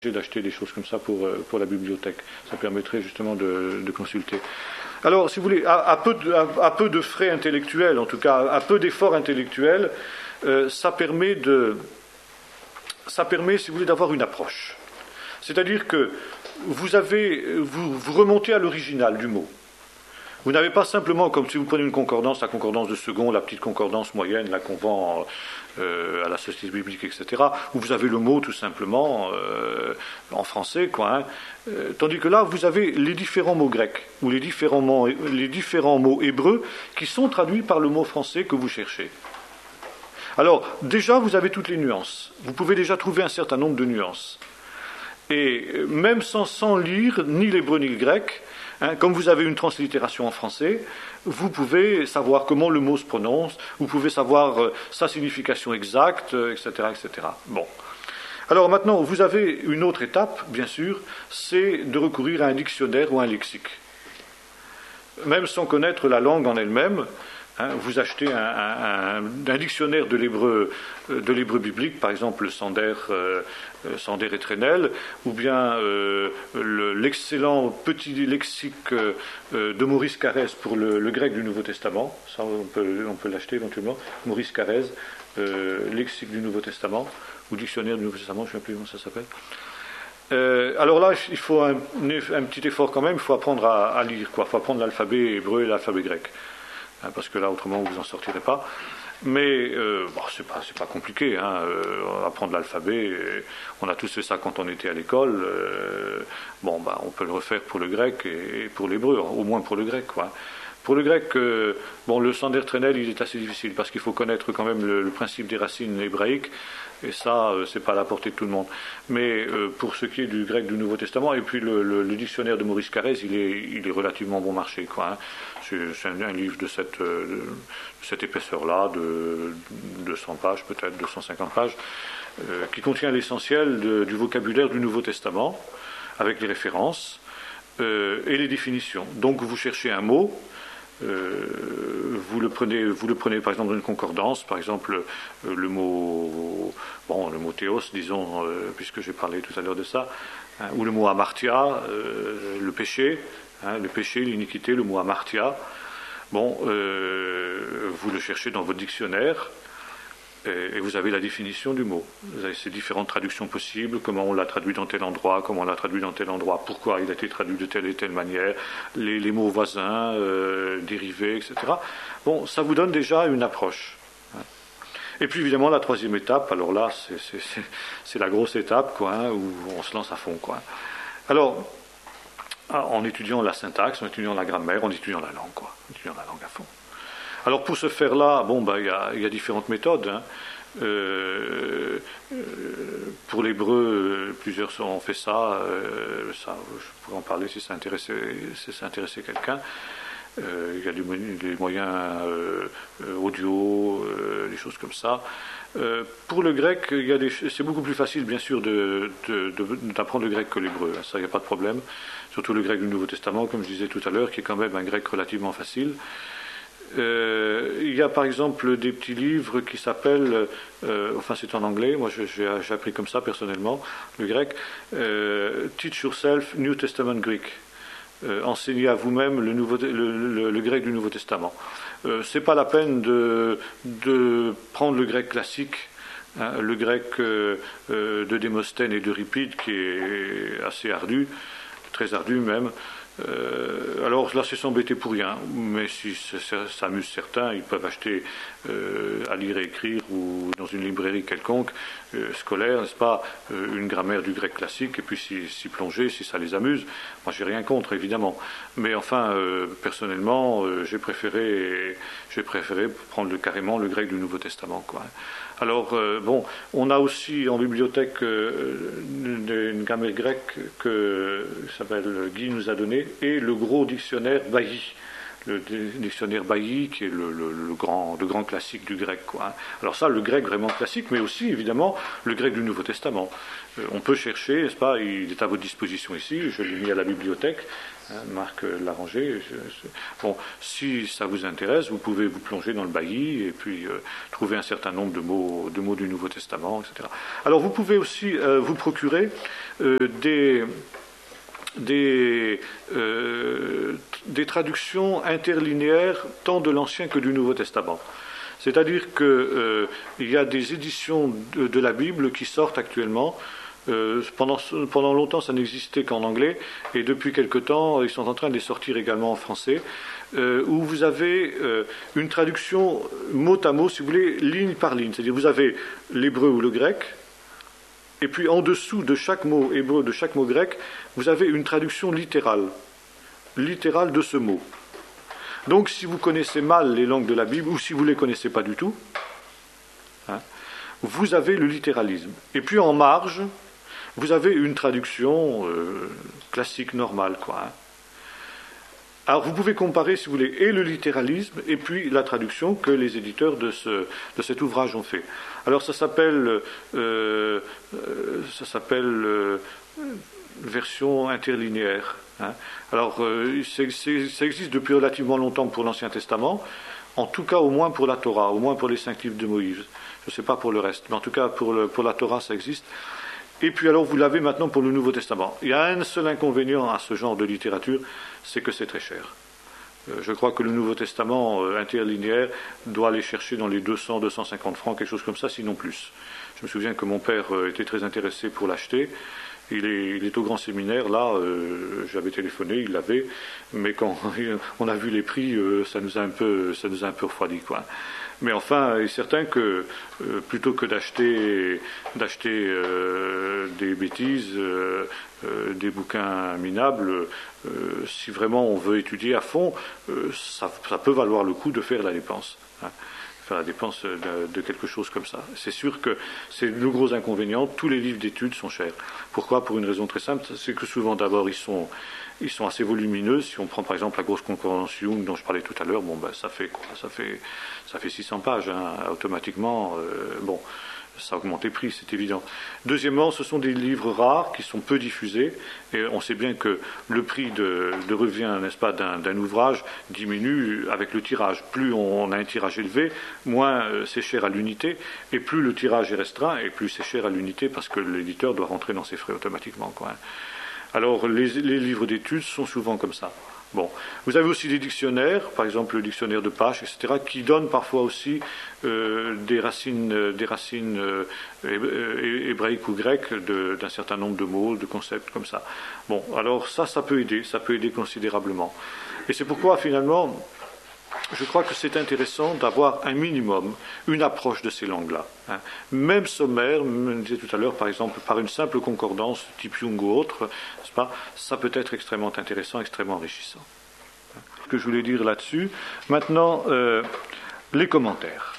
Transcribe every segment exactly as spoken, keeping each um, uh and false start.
d'acheter des choses comme ça pour, pour la bibliothèque. Ça permettrait justement de, de consulter. Alors, si vous voulez, à, à, peu de, à, à peu de frais intellectuels, en tout cas, à peu d'efforts intellectuels, euh, ça permet de, ça permet, si vous voulez, d'avoir une approche. C'est-à-dire que vous avez, vous, vous remontez à l'original du mot. Vous n'avez pas simplement, comme si vous prenez une concordance, la concordance de second, la petite concordance moyenne, la qu'on vend euh, à la Société biblique, et cetera, où vous avez le mot tout simplement euh, en français, quoi. Hein. Euh, tandis que là, vous avez les différents mots grecs, ou les différents mots, les différents mots hébreux qui sont traduits par le mot français que vous cherchez. Alors, déjà, vous avez toutes les nuances. Vous pouvez déjà trouver un certain nombre de nuances. Et même sans, sans lire ni l'hébreu ni le grec, hein, comme vous avez une translittération en français, vous pouvez savoir comment le mot se prononce, vous pouvez savoir euh, sa signification exacte, euh, et cetera, et cetera. Bon. Alors maintenant, vous avez une autre étape, bien sûr, c'est de recourir à un dictionnaire ou à un lexique. Même sans connaître la langue en elle-même, hein, vous achetez un, un, un, un dictionnaire de l'hébreu, de l'hébreu biblique, par exemple le Sander, euh, Sander et Trenel, ou bien euh, le, l'excellent petit lexique euh, de Maurice Carrez pour le, le grec du Nouveau Testament. Ça, on peut, on peut l'acheter éventuellement. Maurice Carrez, euh, lexique du Nouveau Testament, ou dictionnaire du Nouveau Testament, je ne sais plus comment ça s'appelle. Euh, alors là, il faut un, un petit effort quand même, il faut apprendre à, à lire, quoi. Il faut apprendre l'alphabet hébreu et l'alphabet grec. Hein, parce que là, autrement, vous n'en sortirez pas. Mais euh, bon, c'est pas, c'est pas compliqué, hein, euh, apprendre l'alphabet. On a tous fait ça quand on était à l'école. Euh, bon, bah, on peut le refaire pour le grec et, et pour l'hébreu, au moins pour le grec, quoi. Pour le grec, euh, bon, le Sander Trenel, il est assez difficile parce qu'il faut connaître quand même le, le principe des racines hébraïques. Et ça, euh, c'est pas à la portée de tout le monde. Mais euh, pour ce qui est du grec du Nouveau Testament, et puis le, le, le dictionnaire de Maurice Carrez, il est, il est relativement bon marché, quoi. Hein. C'est, c'est un, un livre de cette, euh, de cette épaisseur-là, de deux cents pages, peut-être deux cent cinquante pages, euh, qui contient l'essentiel de, du vocabulaire du Nouveau Testament, avec les références euh, et les définitions. Donc vous cherchez un mot. Euh, vous le prenez, vous le prenez par exemple dans une concordance, par exemple euh, le mot, bon, le mot théos, disons, euh, puisque j'ai parlé tout à l'heure de ça, hein, ou le mot amartia, euh, le péché, hein, le péché, l'iniquité, le mot amartia. Bon, euh, vous le cherchez dans votre dictionnaire. Et vous avez la définition du mot. Vous avez ces différentes traductions possibles, comment on l'a traduit dans tel endroit, comment on l'a traduit dans tel endroit, pourquoi il a été traduit de telle et telle manière, les, les mots voisins, euh, dérivés, et cetera. Bon, ça vous donne déjà une approche. Et puis évidemment, la troisième étape, alors là, c'est, c'est, c'est, c'est la grosse étape, quoi, hein, où on se lance à fond, quoi. Alors, en étudiant la syntaxe, en étudiant la grammaire, en étudiant la langue, quoi, en étudiant la langue à fond. Alors pour ce faire-là, bon, bah, y a, y a différentes méthodes. Hein. Euh, euh, pour l'hébreu, plusieurs ont fait ça. Euh, ça, je pourrais en parler si ça intéressait, si ça intéressait quelqu'un. Euh, il y a des, des moyens euh, audio, euh, des choses comme ça. Euh, pour le grec, il y a des, c'est beaucoup plus facile, bien sûr, de, de, de, d'apprendre le grec que l'hébreu. Ça, il n'y a pas de problème. Surtout le grec du Nouveau Testament, comme je disais tout à l'heure, qui est quand même un grec relativement facile. Euh, il y a par exemple des petits livres qui s'appellent, euh, enfin c'est en anglais, moi j'ai, j'ai appris comme ça personnellement, le grec, euh, Teach Yourself New Testament Greek, euh, enseignez à vous-même le, nouveau, le, le, le grec du Nouveau Testament. Euh, c'est pas la peine de, de prendre le grec classique, hein, le grec euh, euh, de Démosthène et d'Euripide qui est assez ardu, très ardu même. Euh, alors là, c'est s'embêter pour rien, mais si ça, ça, ça amuse certains, ils peuvent acheter euh, à lire et écrire ou dans une librairie quelconque, euh, scolaire, n'est-ce pas, euh, une grammaire du grec classique, et puis s'y, s'y plonger, si ça les amuse. Moi, j'ai rien contre, évidemment. Mais enfin, euh, personnellement, euh, j'ai préféré, j'ai préféré prendre le, carrément le grec du Nouveau Testament, quoi. Alors, euh, bon, on a aussi en bibliothèque euh, une, une grammaire grecque que s'appelle Guy nous a donné, et le gros dictionnaire Bailly. le dictionnaire Bailly, qui est le, le, le, grand, le grand classique du grec, quoi. Alors ça, le grec vraiment classique, mais aussi, évidemment, le grec du Nouveau Testament. Euh, on peut chercher, n'est-ce pas, il est à votre disposition ici, je l'ai mis à la bibliothèque, hein, Marc l'a rangé. Je, je, bon, si ça vous intéresse, vous pouvez vous plonger dans le Bailly et puis euh, trouver un certain nombre de mots, de mots du Nouveau Testament, et cetera. Alors vous pouvez aussi euh, vous procurer euh, des... Des, euh, des traductions interlinéaires tant de l'Ancien que du Nouveau Testament. C'est-à-dire qu'il euh, y a des éditions de, de la Bible qui sortent actuellement. Euh, pendant, pendant longtemps, ça n'existait qu'en anglais, et depuis quelque temps, ils sont en train de les sortir également en français, euh, où vous avez euh, une traduction mot à mot, si vous voulez, ligne par ligne. C'est-à-dire vous avez l'hébreu ou le grec, et puis en dessous de chaque mot hébreu, de chaque mot grec, vous avez une traduction littérale, littérale de ce mot. Donc si vous connaissez mal les langues de la Bible, ou si vous ne les connaissez pas du tout, hein, vous avez le littéralisme. Et puis en marge, vous avez une traduction euh, classique, normale, quoi. Hein. Alors vous pouvez comparer, si vous voulez, et le littéralisme et puis la traduction que les éditeurs de, ce, de cet ouvrage ont fait. Alors ça s'appelle, euh, euh, ça s'appelle euh, version interlinéaire. Hein. Alors euh, c'est, c'est, ça existe depuis relativement longtemps pour l'Ancien Testament, en tout cas au moins pour la Torah, au moins pour les cinq livres de Moïse. Je ne sais pas pour le reste, mais en tout cas pour, le, pour la Torah ça existe. Et puis alors vous l'avez maintenant pour le Nouveau Testament. Il y a un seul inconvénient à ce genre de littérature, c'est que c'est très cher. Euh, je crois que le Nouveau Testament euh, interlinéaire doit aller chercher dans les deux cents à deux cent cinquante francs, quelque chose comme ça, sinon plus. Je me souviens que mon père euh, était très intéressé pour l'acheter. Il est, il est au grand séminaire, là, euh, j'avais téléphoné, il l'avait, mais quand on a vu les prix, euh, ça nous a un peu, ça nous a un peu refroidi, quoi. Mais enfin, il est certain que euh, plutôt que d'acheter, d'acheter euh, des bêtises, euh, euh, des bouquins minables, euh, si vraiment on veut étudier à fond, euh, ça, ça peut valoir le coup de faire la dépense. Hein, faire la dépense de, de quelque chose comme ça. C'est sûr que c'est le gros inconvénient. Tous les livres d'études sont chers. Pourquoi ? Pour une raison très simple, c'est que souvent d'abord ils sont Ils sont assez volumineux. Si on prend par exemple la grosse concordance Young dont je parlais tout à l'heure, bon ben ça fait quoi ? Ça fait ça fait six cents pages hein, automatiquement. Euh, bon, ça augmente les prix, c'est évident. Deuxièmement, ce sont des livres rares qui sont peu diffusés, et on sait bien que le prix de, de revient, n'est-ce pas, d'un, d'un ouvrage diminue avec le tirage. Plus on a un tirage élevé, moins c'est cher à l'unité, et plus le tirage est restreint, et plus c'est cher à l'unité parce que l'éditeur doit rentrer dans ses frais automatiquement, quoi. Alors, les, les livres d'études sont souvent comme ça. Bon. Vous avez aussi des dictionnaires, par exemple le dictionnaire de Pache, et cetera, qui donnent parfois aussi euh, des racines, des racines euh, hébraïques ou grecques de, d'un certain nombre de mots, de concepts comme ça. Bon, alors ça, ça peut aider, ça peut aider considérablement. Et c'est pourquoi, finalement, je crois que c'est intéressant d'avoir un minimum, une approche de ces langues-là. Hein. Même sommaire, je me disais tout à l'heure, par exemple, par une simple concordance, type Young ou autre, n'est-ce pas, ça peut être extrêmement intéressant, extrêmement enrichissant. Ce que je voulais dire là-dessus. Maintenant, euh, les commentaires.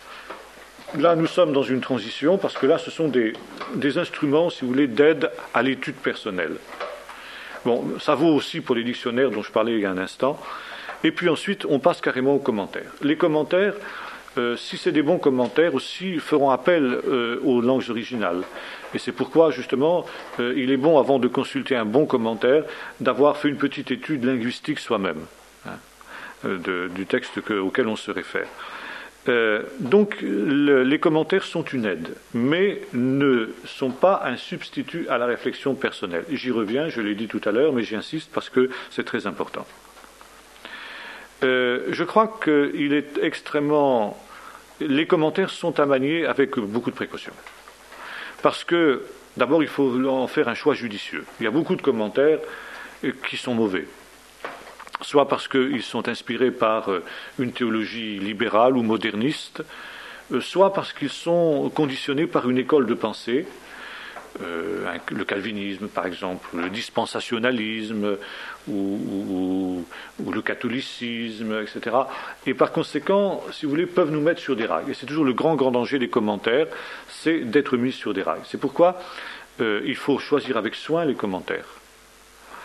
Là, nous sommes dans une transition, parce que là, ce sont des, des instruments, si vous voulez, d'aide à l'étude personnelle. Bon, ça vaut aussi pour les dictionnaires dont je parlais il y a un instant. Et puis ensuite, on passe carrément aux commentaires. Les commentaires, euh, si c'est des bons commentaires aussi, feront appel euh, aux langues originales. Et c'est pourquoi, justement, euh, il est bon, avant de consulter un bon commentaire, d'avoir fait une petite étude linguistique soi-même, hein, de, du texte que, auquel on se réfère. Euh, donc, le, les commentaires sont une aide, mais ne sont pas un substitut à la réflexion personnelle. J'y reviens, je l'ai dit tout à l'heure, mais j'y insiste parce que c'est très important. Euh, je crois qu'il est extrêmement... Les commentaires sont à manier avec beaucoup de précaution. Parce que, d'abord, il faut en faire un choix judicieux. Il y a beaucoup de commentaires qui sont mauvais. Soit parce qu'ils sont inspirés par une théologie libérale ou moderniste, soit parce qu'ils sont conditionnés par une école de pensée, Euh, le calvinisme par exemple, le dispensationalisme ou, ou, ou le catholicisme, et cetera. Et par conséquent, si vous voulez, peuvent nous mettre sur des rails. Et c'est toujours le grand, grand danger des commentaires, c'est d'être mis sur des rails. C'est pourquoi euh, il faut choisir avec soin les commentaires.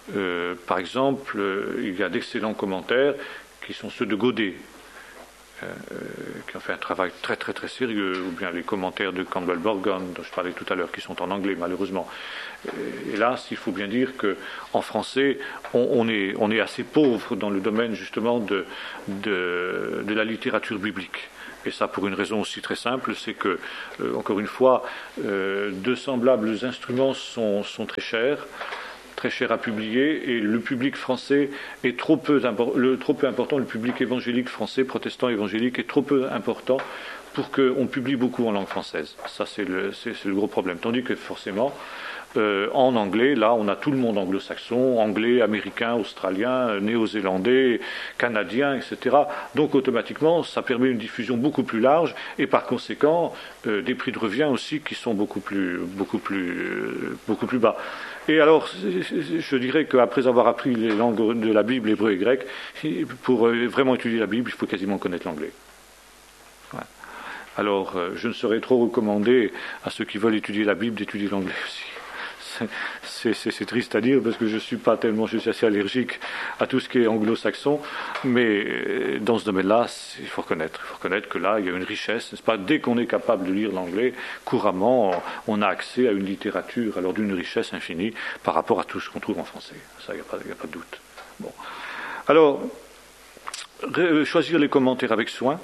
Euh, par exemple, euh, il y a d'excellents commentaires qui sont ceux de Godet, euh, qui ont fait un travail très très très sérieux, ou bien les commentaires de Campbell Morgan, dont je parlais tout à l'heure, qui sont en anglais malheureusement. Et, hélas, il faut bien dire qu'en français, on, on, est, on est assez pauvre dans le domaine justement de, de, de la littérature biblique. Et ça pour une raison aussi très simple, c'est que, euh, encore une fois, euh, de semblables instruments sont, sont très chers, très chers à publier, et le public français est trop peu, le, trop peu important, le public évangélique français, protestant évangélique, est trop peu important pour qu'on publie beaucoup en langue française. Ça, c'est le, c'est, c'est le gros problème. Tandis que forcément, euh, en anglais, là, on a tout le monde anglo-saxon, anglais, américain, australien, néo-zélandais, canadien, et cetera. Donc, automatiquement, ça permet une diffusion beaucoup plus large, et par conséquent, euh, des prix de revient aussi qui sont beaucoup plus, beaucoup plus, euh, beaucoup plus bas. Et alors, je dirais qu'après avoir appris les langues de la Bible, hébreu et grec, pour vraiment étudier la Bible, il faut quasiment connaître l'anglais. Ouais. Alors, je ne saurais trop recommander à ceux qui veulent étudier la Bible d'étudier l'anglais aussi. C'est, c'est, c'est triste à dire parce que je ne suis pas tellement, je suis assez allergique à tout ce qui est anglo-saxon, mais dans ce domaine-là, il faut reconnaître, il faut reconnaître que là, il y a une richesse, n'est-ce pas ? Dès qu'on est capable de lire l'anglais, couramment, on a accès à une littérature, alors d'une richesse infinie par rapport à tout ce qu'on trouve en français. Ça, il n'y a pas, il n'y a pas de doute. Bon. Alors, choisir les commentaires avec soin,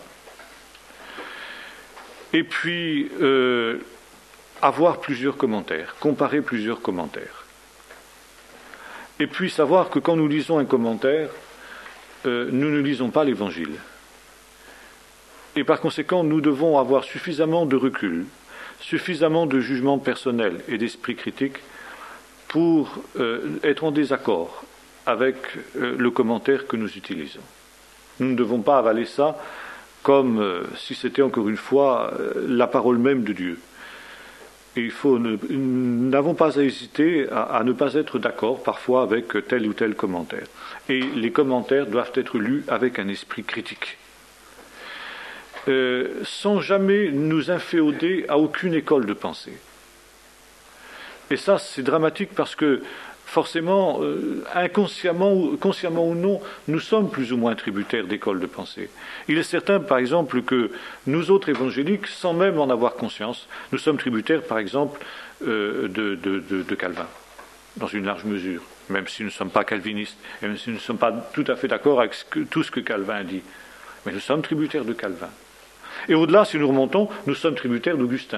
et puis euh, avoir plusieurs commentaires, comparer plusieurs commentaires. Et puis savoir que quand nous lisons un commentaire, euh, nous ne lisons pas l'Évangile. Et par conséquent, nous devons avoir suffisamment de recul, suffisamment de jugement personnel et d'esprit critique pour euh, être en désaccord avec euh, le commentaire que nous utilisons. Nous ne devons pas avaler ça comme euh, si c'était encore une fois euh, la parole même de Dieu. Et il faut ne, nous n'avons pas à hésiter à, à ne pas être d'accord parfois avec tel ou tel commentaire. Et les commentaires doivent être lus avec un esprit critique, euh, sans jamais nous inféoder à aucune école de pensée. Et ça, c'est dramatique parce que forcément, euh, inconsciemment ou consciemment ou non, nous sommes plus ou moins tributaires d'écoles de pensée. Il est certain, par exemple, que nous autres évangéliques, sans même en avoir conscience, nous sommes tributaires, par exemple, euh, de, de, de, de Calvin, dans une large mesure, même si nous ne sommes pas calvinistes, et même si nous ne sommes pas tout à fait d'accord avec ce que, tout ce que Calvin dit. Mais nous sommes tributaires de Calvin. Et au-delà, si nous remontons, nous sommes tributaires d'Augustin.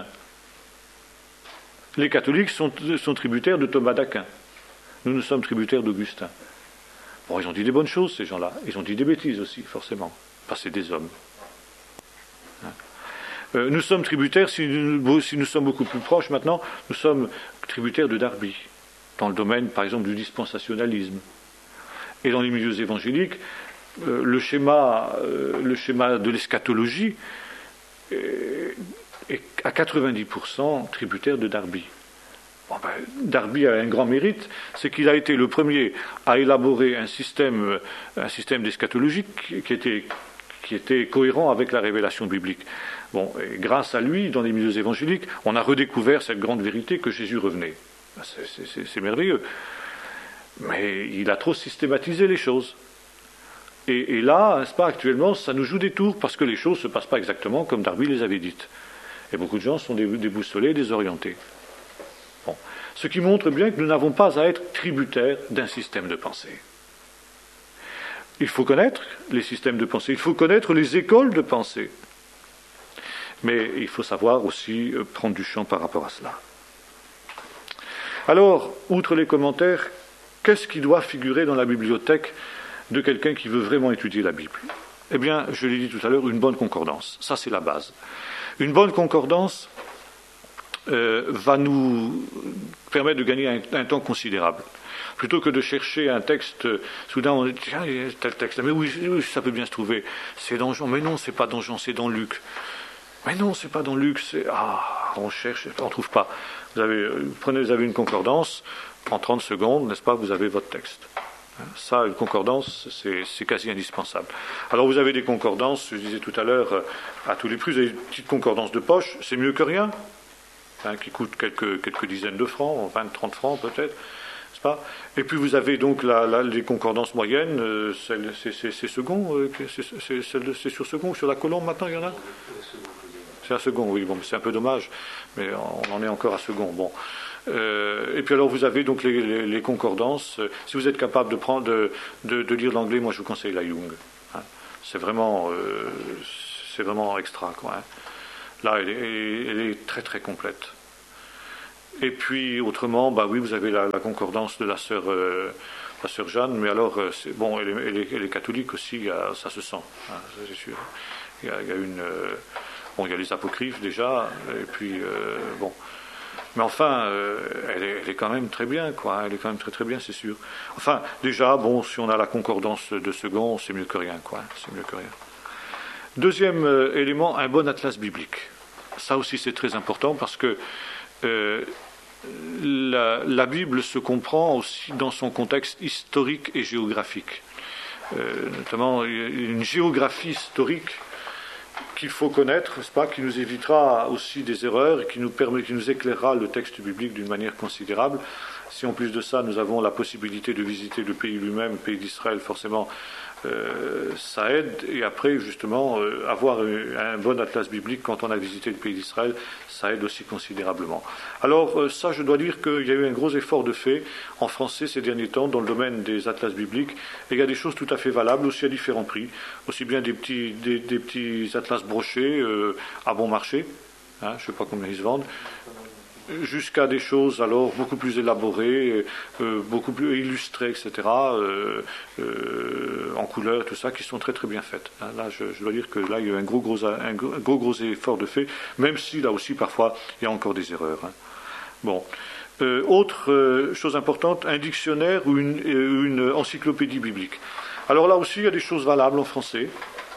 Les catholiques sont, sont tributaires de Thomas d'Aquin. Nous, nous sommes tributaires d'Augustin. Bon, ils ont dit des bonnes choses, ces gens-là. Ils ont dit des bêtises aussi, forcément. Parce que c'est des hommes. Hein. Euh, nous sommes tributaires, si nous, si nous sommes beaucoup plus proches maintenant, nous sommes tributaires de Darby, dans le domaine, par exemple, du dispensationalisme. Et dans les milieux évangéliques, euh, le, schéma, euh, le schéma de l'eschatologie est, est à quatre-vingt-dix pour cent tributaire de Darby. Bon ben, Darby a un grand mérite, c'est qu'il a été le premier à élaborer un système, un système d'eschatologie qui était, qui était cohérent avec la révélation biblique. Bon, et grâce à lui, dans les milieux évangéliques, on a redécouvert cette grande vérité que Jésus revenait. C'est, c'est, c'est, c'est merveilleux. Mais il a trop systématisé les choses. Et, et là, n'est-ce pas, actuellement, ça nous joue des tours parce que les choses ne se passent pas exactement comme Darby les avait dites. Et beaucoup de gens sont déboussolés, désorientés. Bon. Ce qui montre bien que nous n'avons pas à être tributaires d'un système de pensée. Il faut connaître les systèmes de pensée, il faut connaître les écoles de pensée. Mais il faut savoir aussi prendre du champ par rapport à cela. Alors, outre les commentaires, qu'est-ce qui doit figurer dans la bibliothèque de quelqu'un qui veut vraiment étudier la Bible ? Eh bien, je l'ai dit tout à l'heure, une bonne concordance. Ça, c'est la base. Une bonne concordance euh, va nous permettre de gagner un, un temps considérable. Plutôt que de chercher un texte, soudain on dit tiens, il y a tel texte, mais oui, oui, ça peut bien se trouver. C'est dans Jean, mais non, c'est pas dans Jean, c'est dans Luc. Mais non, c'est pas dans Luc, c'est ah, on cherche, on trouve pas. Vous avez, prenez, vous avez une concordance, en trente secondes, n'est-ce pas, vous avez votre texte. Ça, une concordance, c'est, c'est quasi indispensable. Alors vous avez des concordances, je disais tout à l'heure, à tous les prix, vous avez une petite concordance de poche, c'est mieux que rien, hein, qui coûte quelques, quelques dizaines de francs, vingt, trente francs peut-être. pas? Et puis vous avez donc la, la, les concordances moyennes, euh, c'est second, euh, c'est sur second ou sur la colombe maintenant, il y en a? C'est à second, oui, bon, c'est un peu dommage, mais on en est encore à second. Bon. Euh, et puis alors vous avez donc les, les, les concordances. Si vous êtes capable de, prendre, de, de, de lire l'anglais, moi je vous conseille la Young. Hein. C'est vraiment, euh, c'est vraiment extra, quoi. Hein. Là, elle est, elle est très très complète. Et puis autrement, bah oui, vous avez la, la concordance de la sœur, euh, la sœur Jeanne, mais alors c'est bon, elle est, elle, est, elle est catholique aussi, ça se sent, hein, c'est sûr. Il y a, il y a une, euh, bon, il y a les apocryphes déjà, et puis euh, bon, mais enfin, euh, elle, est, elle est quand même très bien, quoi. Elle est quand même très très bien, c'est sûr. Enfin, déjà, bon, si on a la concordance de second, c'est mieux que rien, quoi. C'est mieux que rien. Deuxième euh, élément, un bon atlas biblique. Ça aussi, c'est très important parce que euh, la, la Bible se comprend aussi dans son contexte historique et géographique. Euh, notamment une géographie historique qu'il faut connaître, n'est-ce pas, qui nous évitera aussi des erreurs et qui nous permet, qui nous éclairera le texte biblique d'une manière considérable. Si en plus de ça, nous avons la possibilité de visiter le pays lui-même, le pays d'Israël, forcément, euh, ça aide. Et après, justement, euh, avoir un bon atlas biblique quand on a visité le pays d'Israël, ça aide aussi considérablement. Alors, euh, ça, je dois dire qu'il y a eu un gros effort de fait en français ces derniers temps dans le domaine des atlas bibliques. Et il y a des choses tout à fait valables, aussi à différents prix. Aussi bien des petits, des, des petits atlas brochés euh, à bon marché, hein, je ne sais pas combien ils se vendent, jusqu'à des choses alors beaucoup plus élaborées, euh, beaucoup plus illustrées, et cetera, euh, euh, en couleur, tout ça, qui sont très très bien faites. Hein, là, je, je dois dire que là, il y a eu un gros gros, un gros, gros, gros effort de fait, même si là aussi, parfois, il y a encore des erreurs. Hein. Bon. Euh, autre euh, chose importante, un dictionnaire ou une, une encyclopédie biblique. Alors là aussi, il y a des choses valables en français,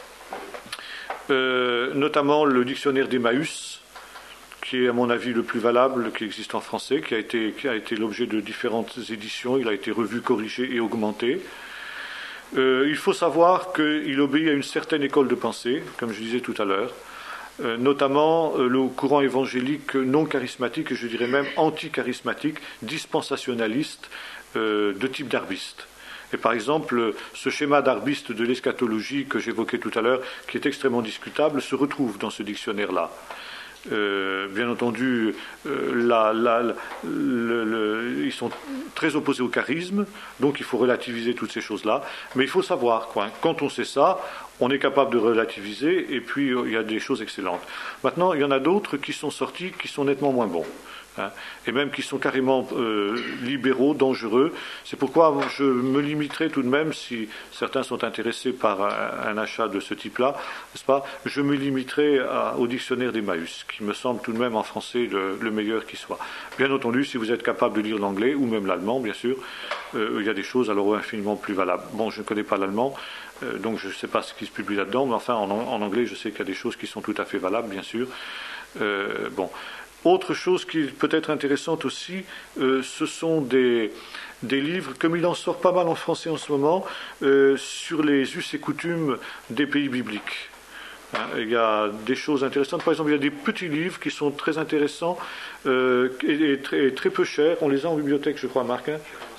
euh, notamment le dictionnaire d'Emmaüs, qui est à mon avis le plus valable qui existe en français, qui a été, qui a été l'objet de différentes éditions, il a été revu, corrigé et augmenté. Euh, il faut savoir qu'il obéit à une certaine école de pensée, comme je disais tout à l'heure, euh, notamment euh, le courant évangélique non charismatique, et je dirais même anti-charismatique, dispensationaliste, euh, de type darbiste. Et par exemple, ce schéma darbiste de l'eschatologie que j'évoquais tout à l'heure, qui est extrêmement discutable, se retrouve dans ce dictionnaire-là. Euh, bien entendu, euh, la, la, la, le, le, ils sont très opposés au charisme, donc il faut relativiser toutes ces choses-là. Mais il faut savoir, quoi, quand on sait ça, on est capable de relativiser, et puis euh, il y a des choses excellentes. Maintenant, il y en a d'autres qui sont sortis, qui sont nettement moins bons. Hein, et même qui sont carrément euh, libéraux, dangereux. C'est pourquoi je me limiterai tout de même, si certains sont intéressés par un, un achat de ce type-là, n'est-ce pas, je me limiterai à, au dictionnaire d'Emmaüs, qui me semble tout de même en français le, le meilleur qui soit. Bien entendu, si vous êtes capable de lire l'anglais, ou même l'allemand, bien sûr, euh, il y a des choses alors infiniment plus valables. Bon, je ne connais pas l'allemand, euh, donc je ne sais pas ce qui se publie là-dedans, mais enfin, en, en anglais, je sais qu'il y a des choses qui sont tout à fait valables, bien sûr. Euh, bon. Autre chose qui peut être intéressante aussi, euh, ce sont des, des livres, comme il en sort pas mal en français en ce moment, euh, sur les us et coutumes des pays bibliques. Hein, il y a des choses intéressantes. Par exemple, il y a des petits livres qui sont très intéressants euh, et, et, très, et très peu chers. On les a en bibliothèque, je crois, Marc. Hein.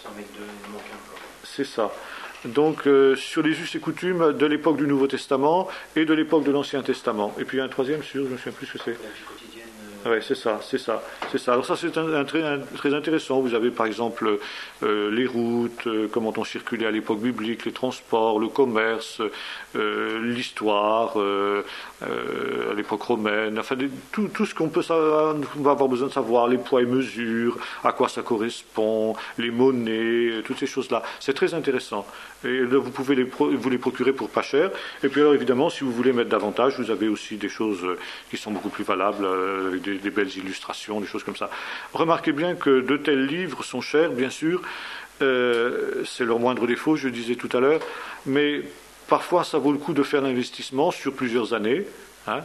C'est ça. Donc, euh, sur les us et coutumes de l'époque du Nouveau Testament et de l'époque de l'Ancien Testament. Et puis, il y a un troisième, sûr, je ne me souviens plus ce que c'est. Oui, c'est ça, c'est ça, c'est ça. Alors ça, c'est un, un très, un, très intéressant. Vous avez par exemple euh, les routes, euh, comment on circulait à l'époque biblique, les transports, le commerce, euh, l'histoire, euh, euh, à l'époque romaine, enfin des, tout, tout ce qu'on peut savoir, on va avoir besoin de savoir, les poids et mesures, à quoi ça correspond, les monnaies, toutes ces choses-là. C'est très intéressant. Et là, vous pouvez les pro, vous les procurer pour pas cher. Et puis alors évidemment, si vous voulez mettre davantage, vous avez aussi des choses qui sont beaucoup plus valables, euh, avec des, des belles illustrations, des choses comme ça. Remarquez bien que de tels livres sont chers, bien sûr, euh, c'est leur moindre défaut, je le disais tout à l'heure, mais parfois ça vaut le coup de faire l'investissement sur plusieurs années, hein,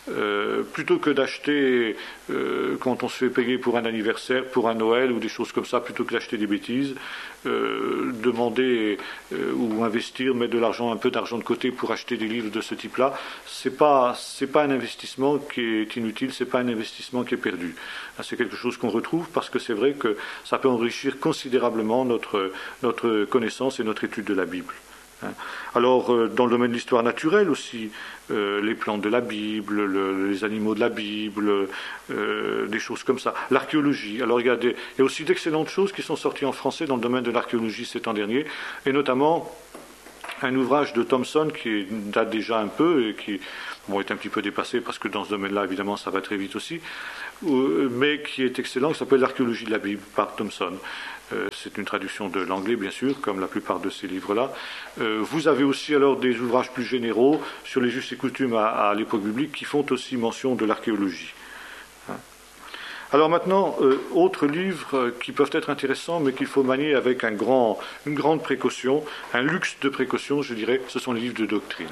Euh, plutôt que d'acheter, euh, quand on se fait payer pour un anniversaire, pour un Noël ou des choses comme ça, plutôt que d'acheter des bêtises, euh, demander euh, ou investir, mettre de l'argent, un peu d'argent de côté pour acheter des livres de ce type-là, c'est pas, c'est pas un investissement qui est inutile, c'est pas un investissement qui est perdu. C'est quelque chose qu'on retrouve parce que c'est vrai que ça peut enrichir considérablement notre, notre connaissance et notre étude de la Bible. Alors, dans le domaine de l'histoire naturelle aussi, euh, les plantes de la Bible, le, les animaux de la Bible, euh, des choses comme ça. L'archéologie. Alors, il y a, des, il y a aussi d'excellentes choses qui sont sorties en français dans le domaine de l'archéologie ces temps derniers, et notamment un ouvrage de Thomson qui date déjà un peu et qui bon, est un petit peu dépassé parce que dans ce domaine-là, évidemment, ça va très vite aussi, mais qui est excellent, qui s'appelle L'archéologie de la Bible par Thomson. Euh, c'est une traduction de l'anglais, bien sûr, comme la plupart de ces livres-là. Euh, vous avez aussi alors des ouvrages plus généraux sur les us et coutumes à, à l'époque biblique qui font aussi mention de l'archéologie. Hein. Alors maintenant, euh, autres livres qui peuvent être intéressants, mais qu'il faut manier avec un grand, une grande précaution, un luxe de précaution, je dirais, ce sont les livres de doctrine.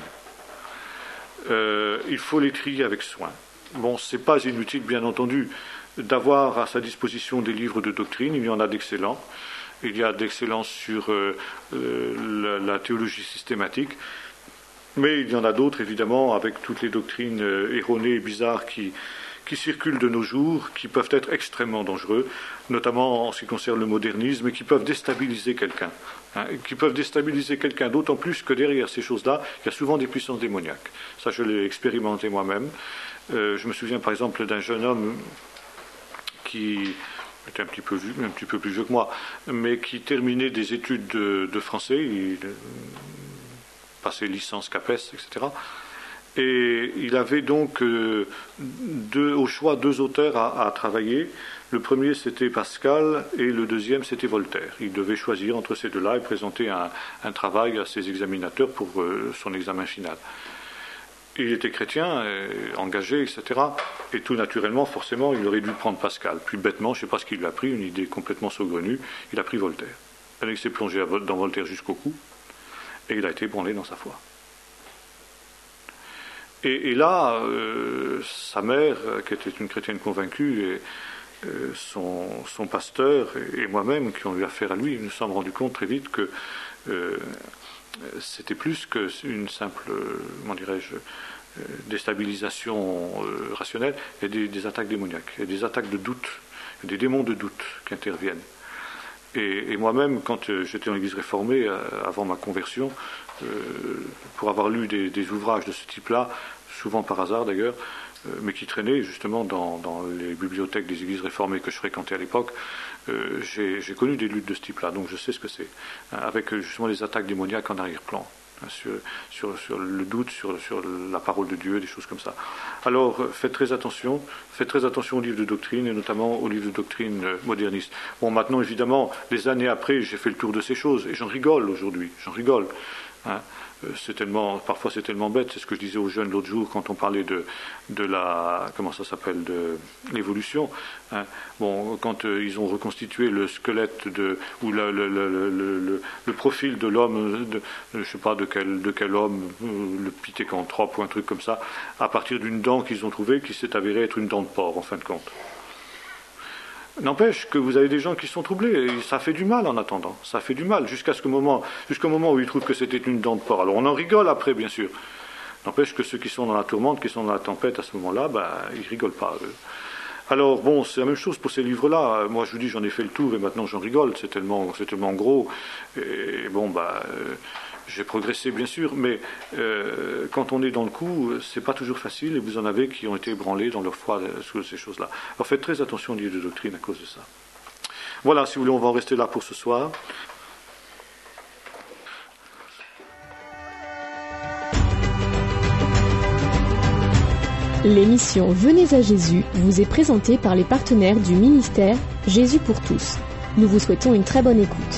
Euh, il faut les trier avec soin. Bon, c'est pas inutile, bien entendu, d'avoir à sa disposition des livres de doctrine, il y en a d'excellents. Il y a d'excellents sur euh, euh, la, la théologie systématique, mais il y en a d'autres, évidemment, avec toutes les doctrines euh, erronées et bizarres qui, qui circulent de nos jours, qui peuvent être extrêmement dangereux, notamment en ce qui concerne le modernisme, et qui peuvent déstabiliser quelqu'un. Hein, qui peuvent déstabiliser quelqu'un, d'autant plus que derrière ces choses-là, il y a souvent des puissances démoniaques. Ça, je l'ai expérimenté moi-même. Euh, je me souviens, par exemple, d'un jeune homme qui était un petit peu vieux, un petit peu plus vieux que moi, mais qui terminait des études de, de français, il passait licence CAPES, et cetera. Et il avait donc euh, deux, au choix deux auteurs à, à travailler. Le premier, c'était Pascal, et le deuxième, c'était Voltaire. Il devait choisir entre ces deux-là et présenter un, un travail à ses examinateurs pour euh, son examen final. Il était chrétien, euh, engagé, et cetera. Et tout naturellement, forcément, il aurait dû prendre Pascal. Puis bêtement, je ne sais pas ce qu'il lui a pris, une idée complètement saugrenue, il a pris Voltaire. Il s'est plongé dans Voltaire jusqu'au cou, et il a été ébranlé dans sa foi. Et, et là, euh, sa mère, qui était une chrétienne convaincue, et euh, son, son pasteur et, et moi-même, qui ont eu affaire à lui, nous nous sommes rendus compte très vite que euh, c'était plus qu'une simple, comment dirais-je, déstabilisation euh, rationnelle, et des, des attaques démoniaques, et des attaques de doute, des démons de doute qui interviennent. Et, et moi-même, quand euh, j'étais en l'église réformée, euh, avant ma conversion, euh, pour avoir lu des, des ouvrages de ce type-là, souvent par hasard d'ailleurs, euh, mais qui traînaient justement dans, dans les bibliothèques des églises réformées que je fréquentais à l'époque, euh, j'ai, j'ai connu des luttes de ce type-là, donc je sais ce que c'est, hein, avec justement les attaques démoniaques en arrière-plan. Sur, sur, sur le doute, sur, sur la parole de Dieu, des choses comme ça. Alors, faites très attention, faites très attention aux livres de doctrine, et notamment aux livres de doctrine modernistes. Bon, maintenant, évidemment, des années après, j'ai fait le tour de ces choses, et j'en rigole aujourd'hui, j'en rigole. Hein. C'est tellement, parfois c'est tellement bête, c'est ce que je disais aux jeunes l'autre jour quand on parlait de, de la, comment ça s'appelle, de l'évolution. Hein. Bon, quand euh, ils ont reconstitué le squelette de, ou le, le, le, le, le, le profil de l'homme, de, je ne sais pas de quel, de quel homme, le pithécanthrope ou un truc comme ça, à partir d'une dent qu'ils ont trouvée qui s'est avérée être une dent de porc en fin de compte. N'empêche que vous avez des gens qui sont troublés, et ça fait du mal en attendant, ça fait du mal, jusqu'à ce moment, jusqu'au moment où ils trouvent que c'était une dent de porc. Alors on en rigole après, bien sûr. N'empêche que ceux qui sont dans la tourmente, qui sont dans la tempête à ce moment-là, ben, ils rigolent pas, eux. Alors bon, c'est la même chose pour ces livres-là. Moi je vous dis, j'en ai fait le tour, et maintenant j'en rigole, c'est tellement, c'est tellement gros, et bon, ben... Euh, j'ai progressé, bien sûr, mais euh, quand on est dans le coup, c'est pas toujours facile, et vous en avez qui ont été ébranlés dans leur foi sur ces choses-là. Alors faites très attention aux livres de doctrine à cause de ça. Voilà, si vous voulez, on va en rester là pour ce soir. L'émission Venez à Jésus vous est présentée par les partenaires du ministère Jésus pour tous. Nous vous souhaitons une très bonne écoute.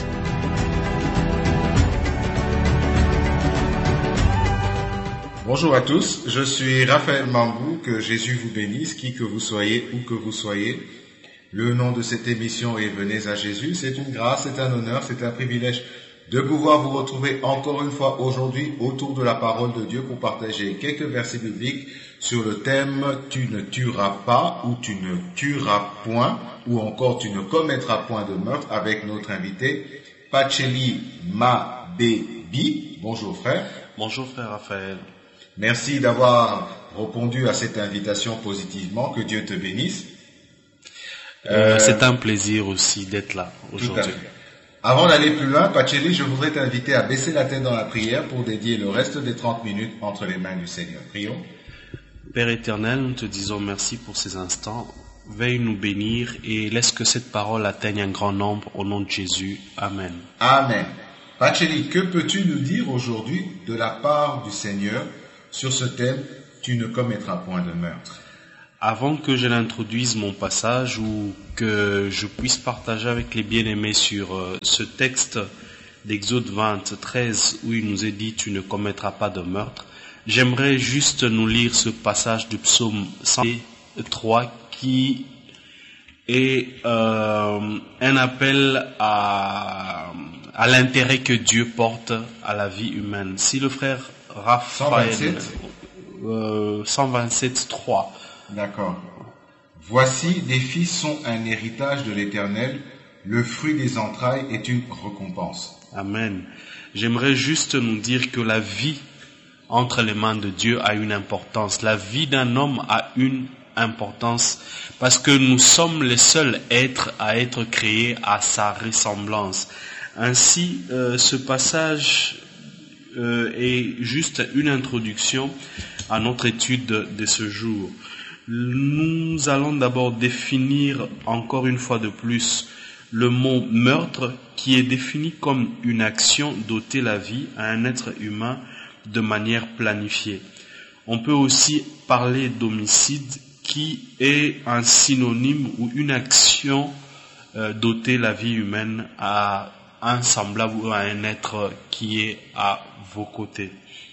Bonjour à tous, je suis Raphaël Mambou, que Jésus vous bénisse, qui que vous soyez, où que vous soyez. Le nom de cette émission est Venez à Jésus, c'est une grâce, c'est un honneur, c'est un privilège de pouvoir vous retrouver encore une fois aujourd'hui autour de la parole de Dieu pour partager quelques versets bibliques sur le thème « Tu ne tueras pas » ou « Tu ne tueras point » ou encore « Tu ne commettras point de meurtre » avec notre invité Pacheli Mabebi. Bonjour frère. Bonjour frère Raphaël. Merci d'avoir répondu à cette invitation positivement. Que Dieu te bénisse. Euh, C'est un plaisir aussi d'être là aujourd'hui. Avant d'aller plus loin, Pacheli, je voudrais t'inviter à baisser la tête dans la prière pour dédier le reste des trente minutes entre les mains du Seigneur. Prions. Père éternel, nous te disons merci pour ces instants. Veuille nous bénir et laisse que cette parole atteigne un grand nombre au nom de Jésus. Amen. Amen. Pacheli, que peux-tu nous dire aujourd'hui de la part du Seigneur sur ce thème « Tu ne commettras point de meurtre » ? Avant que je n'introduise mon passage ou que je puisse partager avec les bien-aimés sur euh, ce texte d'Exode vingt-treize où il nous est dit « Tu ne commettras pas de meurtre », j'aimerais juste nous lire ce passage du psaume cent trois qui est euh, un appel à, à l'intérêt que Dieu porte à la vie humaine. Si le frère Raphaël... cent vingt-sept euh, cent vingt-sept, trois. D'accord. Voici, les fils sont un héritage de l'Éternel, le fruit des entrailles est une récompense. Amen. J'aimerais juste nous dire que la vie entre les mains de Dieu a une importance. La vie d'un homme a une importance parce que nous sommes les seuls êtres à être créés à sa ressemblance. Ainsi, euh, ce passage euh, est juste une introduction à notre étude de, de ce jour. Nous allons d'abord définir encore une fois de plus le mot meurtre qui est défini comme une action d'ôter la vie à un être humain de manière planifiée. On peut aussi parler d'homicide qui est un synonyme ou une action euh, d'ôter la vie humaine à un semblable ou à un être qui est à vos côtés.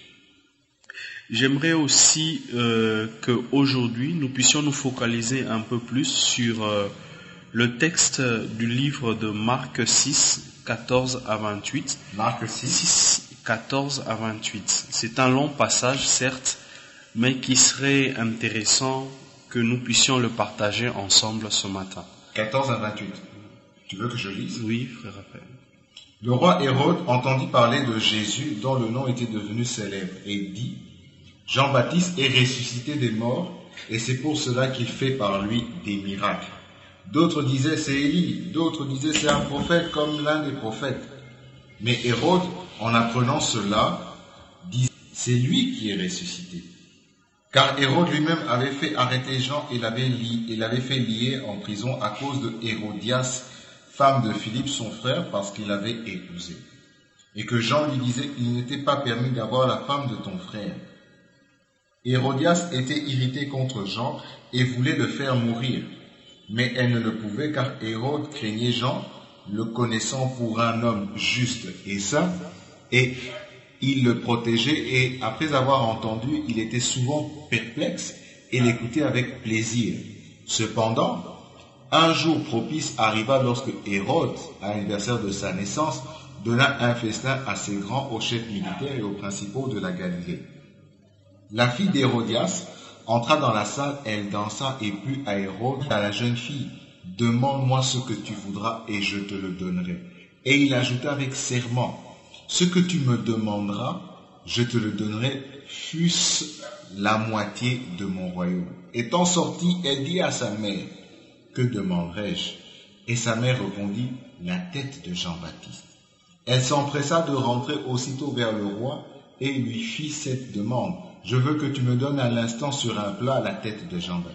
J'aimerais aussi euh, qu'aujourd'hui nous puissions nous focaliser un peu plus sur euh, le texte du livre de Marc six, quatorze à vingt-huit. Marc six, quatorze à vingt-huit. C'est un long passage, certes, mais qui serait intéressant que nous puissions le partager ensemble ce matin. quatorze à vingt-huit. Tu veux que je lise ? Oui, frère Raphaël. Le roi Hérode entendit parler de Jésus dont le nom était devenu célèbre et dit « Jean-Baptiste est ressuscité des morts et c'est pour cela qu'il fait par lui des miracles. » D'autres disaient « C'est Élie », d'autres disaient « C'est un prophète comme l'un des prophètes. » Mais Hérode, en apprenant cela, dit « C'est lui qui est ressuscité. » Car Hérode lui-même avait fait arrêter Jean et l'avait, li- et l'avait fait lier en prison à cause de Hérodias, femme de Philippe son frère, parce qu'il l'avait épousée. Et que Jean lui disait qu'il n'était pas permis d'avoir la femme de ton frère. Hérodias était irritée contre Jean et voulait le faire mourir. Mais elle ne le pouvait car Hérode craignait Jean, le connaissant pour un homme juste et saint, et il le protégeait et après avoir entendu, il était souvent perplexe et l'écoutait avec plaisir. Cependant, un jour propice arriva lorsque Hérode, à l'anniversaire de sa naissance, donna un festin assez grand aux chefs militaires et aux principaux de la Galilée. La fille d'Hérodias entra dans la salle, elle dansa et plut à Hérode, à la jeune fille, « Demande-moi ce que tu voudras et je te le donnerai. » Et il ajouta avec serment, « Ce que tu me demanderas, je te le donnerai, fût-ce la moitié de mon royaume. » Étant sortie, elle dit à sa mère, « Que demanderai-je » Et sa mère répondit, « La tête de Jean-Baptiste. » Elle s'empressa de rentrer aussitôt vers le roi et lui fit cette demande, « Je veux que tu me donnes à l'instant sur un plat la tête de Jean-Baptiste. »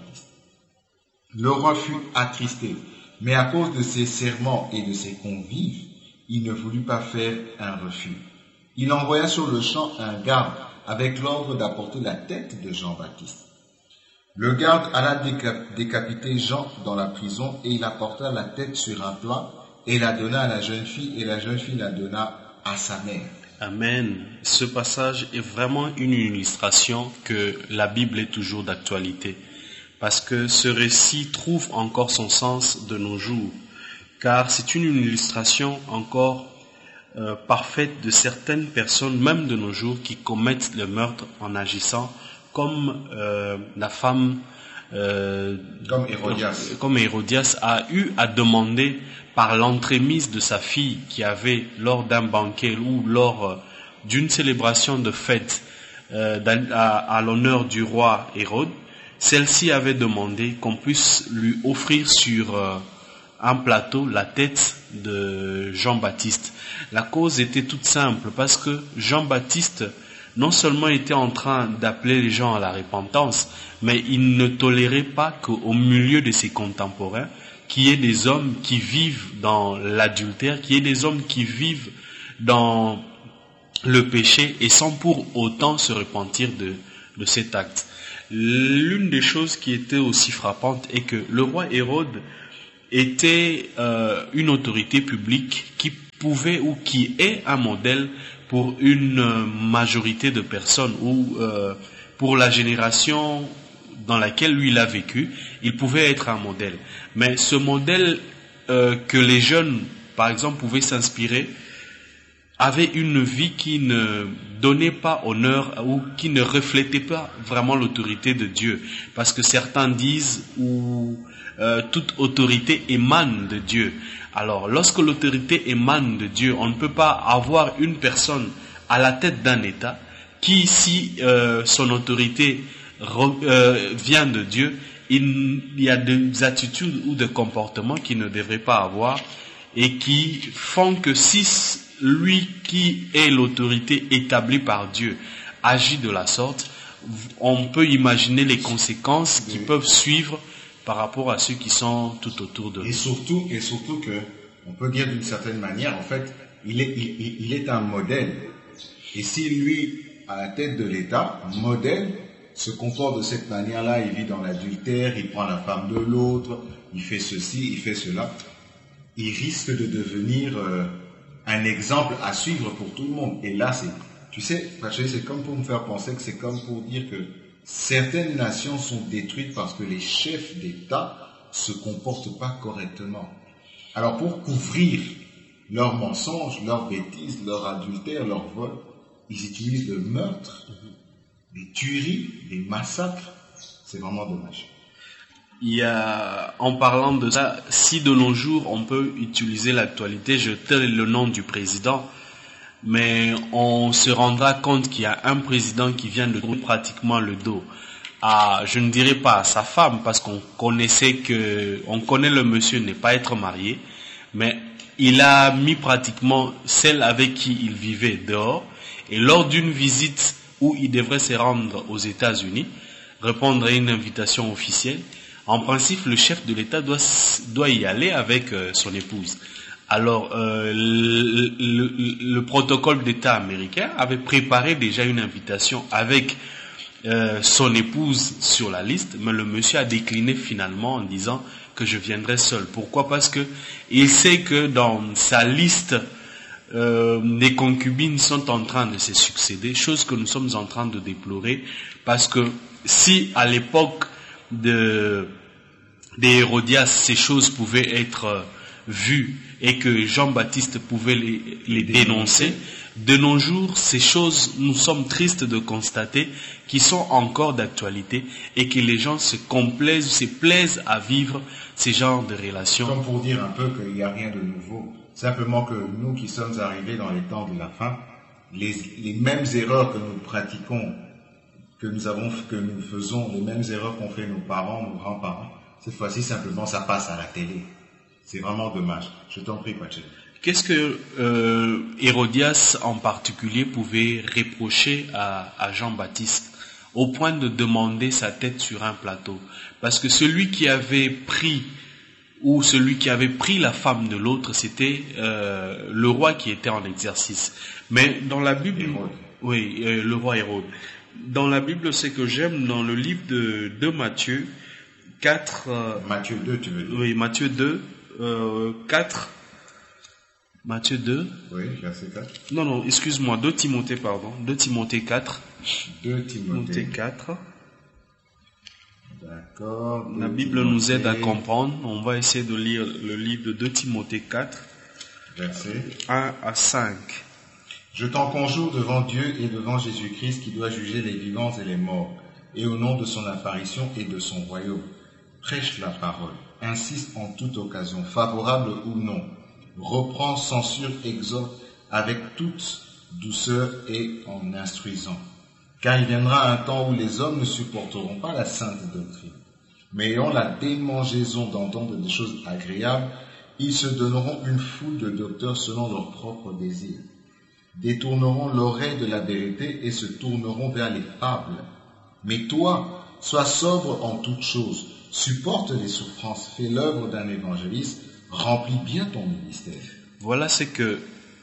Le roi fut attristé, mais à cause de ses serments et de ses convives, il ne voulut pas faire un refus. Il envoya sur le champ un garde avec l'ordre d'apporter la tête de Jean-Baptiste. Le garde alla décap- décapiter Jean dans la prison et il apporta la tête sur un plat et la donna à la jeune fille et la jeune fille la donna à sa mère. Amen. Ce passage est vraiment une illustration que la Bible est toujours d'actualité. Parce que ce récit trouve encore son sens de nos jours. Car c'est une illustration encore euh, parfaite de certaines personnes, même de nos jours, qui commettent le meurtre en agissant comme euh, la femme, euh, comme Hérodias. Euh, comme Hérodias a eu à demander par l'entremise de sa fille qui avait, lors d'un banquet ou lors euh, d'une célébration de fête euh, à, à l'honneur du roi Hérode, celle-ci avait demandé qu'on puisse lui offrir sur euh, un plateau la tête de Jean-Baptiste. La cause était toute simple, parce que Jean-Baptiste non seulement était en train d'appeler les gens à la repentance, mais il ne tolérait pas qu'au milieu de ses contemporains, qu'il y ait des hommes qui vivent dans l'adultère, qu'il y ait des hommes qui vivent dans le péché et sans pour autant se repentir de, de cet acte. L'une des choses qui était aussi frappante est que le roi Hérode était euh, une autorité publique qui pouvait ou qui est un modèle pour une majorité de personnes ou euh, pour la génération dans laquelle lui il a vécu, il pouvait être un modèle. Mais ce modèle euh, que les jeunes, par exemple, pouvaient s'inspirer, avait une vie qui ne donnait pas honneur ou qui ne reflétait pas vraiment l'autorité de Dieu. Parce que certains disent ou euh, toute autorité émane de Dieu. Alors, lorsque l'autorité émane de Dieu, on ne peut pas avoir une personne à la tête d'un État qui, si euh, son autorité re, euh, vient de Dieu, il, il y a des attitudes ou des comportements qu'il ne devrait pas avoir et qui font que si lui qui est l'autorité établie par Dieu agit de la sorte, on peut imaginer les conséquences qui peuvent suivre par rapport à ceux qui sont tout autour de nous. Et surtout, et surtout que, on peut dire d'une certaine manière, en fait, il est, il, il est un modèle. Et si lui, à la tête de l'État, modèle, se comporte de cette manière-là, il vit dans l'adultère, il prend la femme de l'autre, il fait ceci, il fait cela, il risque de devenir euh, un exemple à suivre pour tout le monde. Et là, c'est, tu sais, c'est comme pour me faire penser que c'est comme pour dire que certaines nations sont détruites parce que les chefs d'État se comportent pas correctement. Alors pour couvrir leurs mensonges, leurs bêtises, leur adultère, leur vol, ils utilisent le meurtre, des tueries, des massacres. C'est vraiment dommage. Il y a, en parlant de ça, si de nos jours on peut utiliser l'actualité, je tais le nom du président, mais on se rendra compte qu'il y a un président qui vient de tourner pratiquement le dos à, je ne dirais pas à sa femme, parce qu'on connaissait que, on connaît le monsieur n'est pas être marié, mais il a mis pratiquement celle avec qui il vivait dehors, et lors d'une visite où il devrait se rendre aux États-Unis, répondre à une invitation officielle, en principe, le chef de l'État doit, doit y aller avec euh, son épouse. Alors, euh, le, le, le protocole d'État américain avait préparé déjà une invitation avec euh, son épouse sur la liste, mais le monsieur a décliné finalement en disant que je viendrai seul. Pourquoi? Parce que il sait que dans sa liste, euh, les concubines sont en train de se succéder, chose que nous sommes en train de déplorer, parce que si à l'époque de des Hérodias, ces choses pouvaient être euh, vues et que Jean-Baptiste pouvait les, les dénoncer, de nos jours, ces choses, nous sommes tristes de constater qu'ils sont encore d'actualité et que les gens se complaisent, se plaisent à vivre ces genres de relations. Comme pour dire un peu qu'il n'y a rien de nouveau, simplement que nous qui sommes arrivés dans les temps de la fin, les, les mêmes erreurs que nous pratiquons, que nous avons, que nous faisons, les mêmes erreurs qu'ont fait nos parents, nos grands-parents, cette fois-ci, simplement, ça passe à la télé. C'est vraiment dommage. Je t'en prie, Pachel. Qu'est-ce que euh, Hérodias, en particulier, pouvait reprocher à, à Jean-Baptiste au point de demander sa tête sur un plateau? Parce que celui qui avait pris, ou celui qui avait pris la femme de l'autre, c'était euh, le roi qui était en exercice. Mais dans la Bible... Hérode. Oui, euh, le roi Hérode. Dans la Bible, ce que j'aime, dans le livre de, de Matthieu, quatre... Euh, Matthieu deux, tu veux dire? Oui, Matthieu deux, euh, quatre... Matthieu deux. Oui, verset quatre. Non, non, excuse-moi, deux Timothée, pardon. deux Timothée quatre. deux Timothée quatre. D'accord. La Bible Timothée. Nous aide à comprendre. On va essayer de lire le livre de deux Timothée quatre. Verset un à cinq. Je t'en conjure devant Dieu et devant Jésus-Christ qui doit juger les vivants et les morts, et au nom de son apparition et de son royaume. Prêche la parole, insiste en toute occasion, favorable ou non, reprend, censure, exhorte avec toute douceur et en instruisant. Car il viendra un temps où les hommes ne supporteront pas la sainte doctrine, mais ayant la démangeaison d'entendre des choses agréables, ils se donneront une foule de docteurs selon leurs propres désirs, détourneront l'oreille de la vérité et se tourneront vers les fables. Mais toi, sois sobre en toutes choses, supporte les souffrances, fais l'œuvre d'un évangéliste, remplis bien ton ministère. Voilà ce que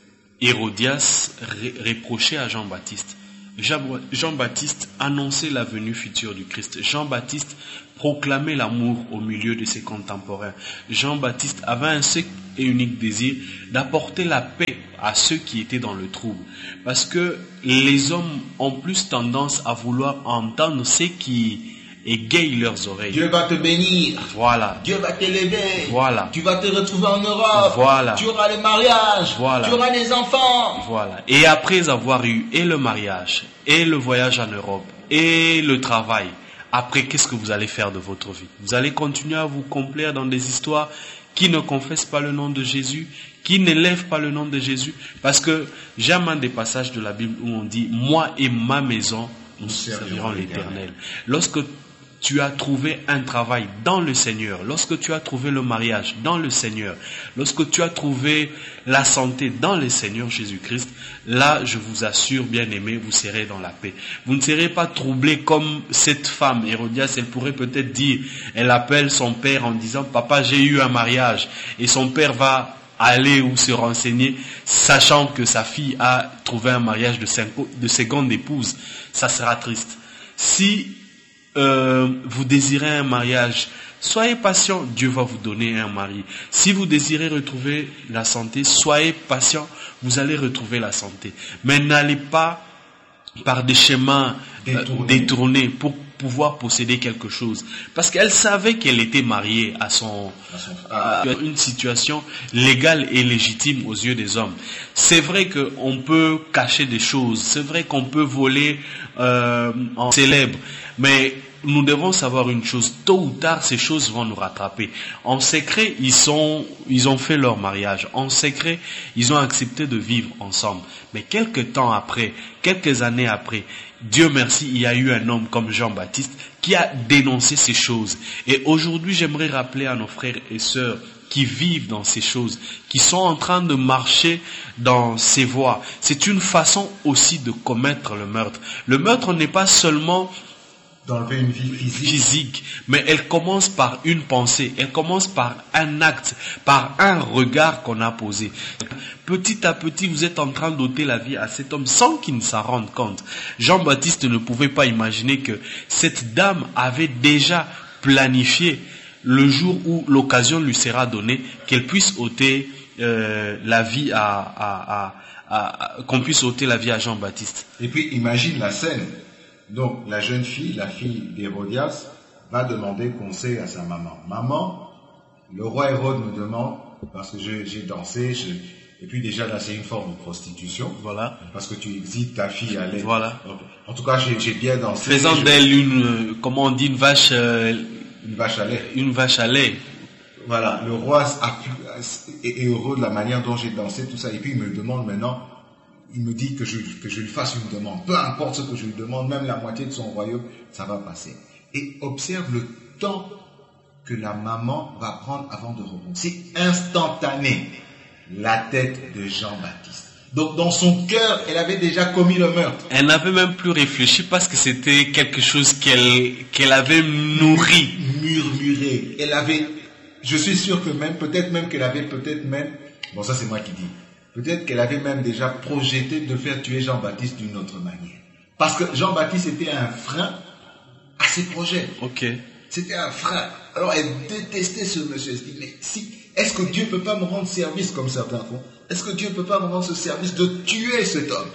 Hérodias ré- reprochait à Jean-Baptiste. Jean- Jean-Baptiste annonçait la venue future du Christ. Jean-Baptiste proclamait l'amour au milieu de ses contemporains. Jean-Baptiste avait un seul et unique désir d'apporter la paix à ceux qui étaient dans le trouble. Parce que les hommes ont plus tendance à vouloir entendre ce qui égaye leurs oreilles. Dieu va te bénir. Voilà. Dieu va t'élever. Voilà. Tu vas te retrouver en Europe. Voilà. Tu auras les mariages. Voilà. Tu auras des enfants. Voilà. Et après avoir eu et le mariage, et le voyage en Europe, et le travail, après, qu'est-ce que vous allez faire de votre vie? Vous allez continuer à vous complaire dans des histoires qui ne confessent pas le nom de Jésus, qui n'élèvent pas le nom de Jésus. Parce que j'aime un des passages de la Bible où on dit « Moi et ma maison, nous servirons l'Éternel ». Lorsque tu as trouvé un travail dans le Seigneur, lorsque tu as trouvé le mariage dans le Seigneur, lorsque tu as trouvé la santé dans le Seigneur Jésus-Christ, là, je vous assure, bien-aimés, vous serez dans la paix. Vous ne serez pas troublés comme cette femme, Hérodias, elle pourrait peut-être dire, elle appelle son père en disant, papa, j'ai eu un mariage, et son père va aller ou se renseigner, sachant que sa fille a trouvé un mariage de, cinq, de seconde épouse. Ça sera triste. Si Euh, vous désirez un mariage, soyez patient, Dieu va vous donner un mari. Si vous désirez retrouver la santé, soyez patient, vous allez retrouver la santé. Mais n'allez pas par des chemins euh, détournés pour pouvoir posséder quelque chose. Parce qu'elle savait qu'elle était mariée à son, à une situation légale et légitime aux yeux des hommes. C'est vrai qu'on peut cacher des choses, c'est vrai qu'on peut voler euh, en célèbre, mais nous devons savoir une chose, tôt ou tard, ces choses vont nous rattraper. En secret, ils sont, ils ont fait leur mariage. En secret, ils ont accepté de vivre ensemble. Mais quelques temps après, quelques années après, Dieu merci, il y a eu un homme comme Jean-Baptiste qui a dénoncé ces choses. Et aujourd'hui, j'aimerais rappeler à nos frères et sœurs qui vivent dans ces choses, qui sont en train de marcher dans ces voies. C'est une façon aussi de commettre le meurtre. Le meurtre n'est pas seulement d'enlever une vie physique. physique, mais elle commence par une pensée, elle commence par un acte, par un regard qu'on a posé. Petit à petit, vous êtes en train d'ôter la vie à cet homme sans qu'il ne s'en rende compte. Jean-Baptiste ne pouvait pas imaginer que cette dame avait déjà planifié le jour où l'occasion lui sera donnée qu'elle puisse ôter euh, la vie à, à, à, à, à qu'on puisse ôter la vie à Jean-Baptiste. Et puis imagine la scène. Donc, la jeune fille, la fille d'Hérodias, va demander conseil à sa maman. Maman, le roi Hérode me demande, parce que je, j'ai dansé, je, et puis déjà là c'est une forme de prostitution. Voilà. Parce que tu exiges ta fille à aller. Voilà. Donc, en tout cas, j'ai, j'ai bien dansé. Faisant je... d'elle une, euh, comment on dit, une vache, euh, une vache à lait. Une vache à lait. Voilà. Le roi a pu, est heureux de la manière dont j'ai dansé, tout ça. Et puis il me demande maintenant, il me dit que je, que je lui fasse une demande. Peu importe ce que je lui demande, même la moitié de son royaume, ça va passer. Et observe le temps que la maman va prendre avant de répondre. C'est instantané. La tête de Jean-Baptiste. Donc dans son cœur, elle avait déjà commis le meurtre. Elle n'avait même plus réfléchi parce que c'était quelque chose qu'elle, qu'elle avait nourri. Murmuré. Elle avait, je suis sûr que même, peut-être même qu'elle avait peut-être même, bon ça c'est moi qui dis, peut-être qu'elle avait même déjà projeté de faire tuer Jean-Baptiste d'une autre manière. Parce que Jean-Baptiste était un frein à ses projets. Ok. C'était un frein. Alors elle détestait ce monsieur. Elle se dit, mais si, est-ce que Dieu ne peut pas me rendre service comme certains font? Est-ce que Dieu ne peut pas me rendre ce service de tuer cet homme?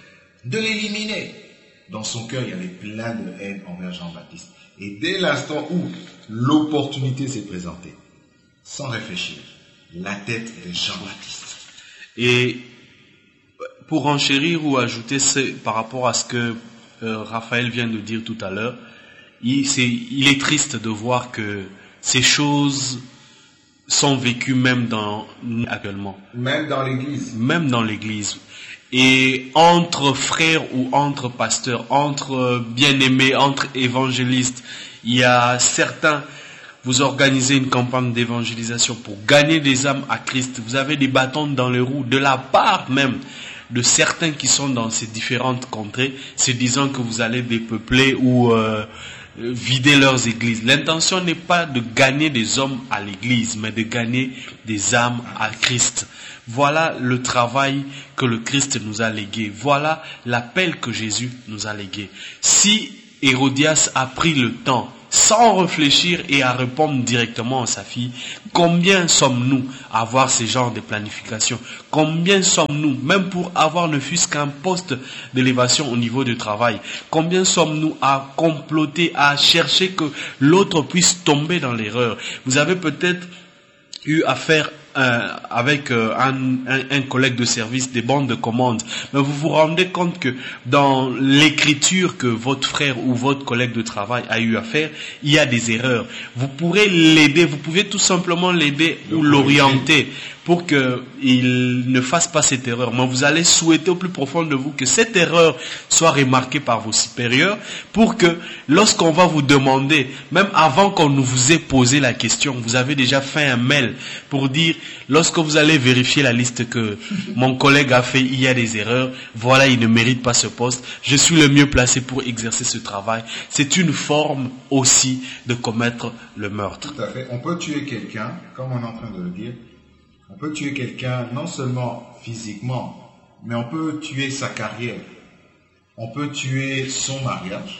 De l'éliminer? Dans son cœur, il y avait plein de haine envers Jean-Baptiste. Et dès l'instant où l'opportunité s'est présentée, sans réfléchir, la tête de Jean-Baptiste. Et pour enchérir ou ajouter ce, par rapport à ce que euh, Raphaël vient de dire tout à l'heure, il, c'est, il est triste de voir que ces choses sont vécues même dans, actuellement. Même dans l'église. Même dans l'église. Et entre frères ou entre pasteurs, entre bien-aimés, entre évangélistes, il y a certains, vous organisez une campagne d'évangélisation pour gagner des âmes à Christ. Vous avez des bâtons dans les roues de la part même de certains qui sont dans ces différentes contrées, se disant que vous allez dépeupler ou euh, vider leurs églises. L'intention n'est pas de gagner des hommes à l'église, mais de gagner des âmes à Christ. Voilà le travail que le Christ nous a légué. Voilà l'appel que Jésus nous a légué. Si Hérodias a pris le temps, sans réfléchir et à répondre directement à sa fille, combien sommes-nous à avoir ce genre de planification? Combien sommes-nous, même pour avoir ne fût-ce qu'un poste d'élévation au niveau du travail, combien sommes-nous à comploter, à chercher que l'autre puisse tomber dans l'erreur? Vous avez peut-être eu affaire Euh, avec euh, un, un, un collègue de service des bandes de commandes, mais vous vous rendez compte que dans l'écriture que votre frère ou votre collègue de travail a eu à faire, il y a des erreurs. Vous pourrez l'aider, vous pouvez tout simplement l'aider ou l'orienter pour qu'il ne fasse pas cette erreur. Mais vous allez souhaiter au plus profond de vous que cette erreur soit remarquée par vos supérieurs pour que lorsqu'on va vous demander, même avant qu'on ne vous ait posé la question, vous avez déjà fait un mail pour dire, lorsque vous allez vérifier la liste que mon collègue a fait, il y a des erreurs, voilà, il ne mérite pas ce poste, je suis le mieux placé pour exercer ce travail. C'est une forme aussi de commettre le meurtre. Tout à fait. On peut tuer quelqu'un, comme on est en train de le dire, on peut tuer quelqu'un non seulement physiquement, mais on peut tuer sa carrière, on peut tuer son mariage,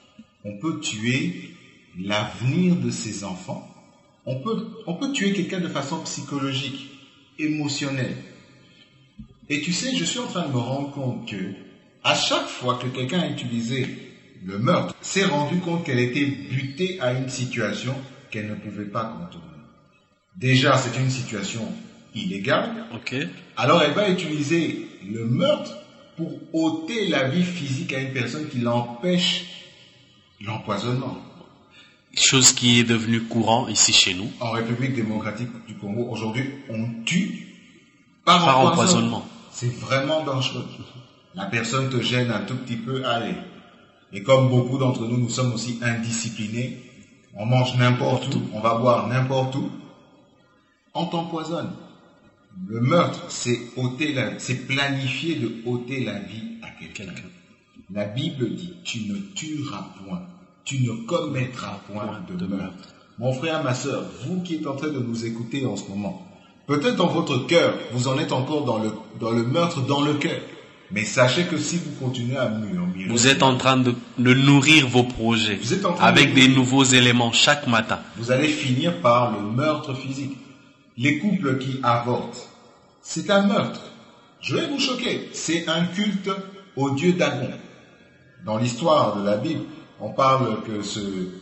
on peut tuer l'avenir de ses enfants. On peut, on peut tuer quelqu'un de façon psychologique, émotionnelle. Et tu sais, je suis en train de me rendre compte que, à chaque fois que quelqu'un a utilisé le meurtre, s'est rendu compte qu'elle était butée à une situation qu'elle ne pouvait pas contourner. Déjà, c'est une situation illégale. Okay. Alors, elle va utiliser le meurtre pour ôter la vie physique à une personne qui l'empêche l'empoisonnement. Chose qui est devenue courant ici chez nous. En République démocratique du Congo, aujourd'hui, on tue par, par empoisonnement. empoisonnement. C'est vraiment dangereux. La personne te gêne un tout petit peu, allez. Et comme beaucoup d'entre nous, nous sommes aussi indisciplinés, on mange n'importe où, on va boire n'importe où, on t'empoisonne. Le meurtre, c'est ôter la, c'est planifier de ôter la vie à quelqu'un. quelqu'un. La Bible dit, tu ne tueras point. Tu ne commettras point de, de meurtre. meurtre. Mon frère, ma soeur, vous qui êtes en train de nous écouter en ce moment, peut-être dans votre cœur, vous en êtes encore dans le, dans le meurtre dans le cœur. Mais sachez que si vous continuez à murmurer, vous êtes en train de, de nourrir vos projets vous êtes en train avec de des nouveaux éléments chaque matin. Vous allez finir par le meurtre physique. Les couples qui avortent, c'est un meurtre. Je vais vous choquer. C'est un culte au dieu Dagon. Dans l'histoire de la Bible, on parle que, ce,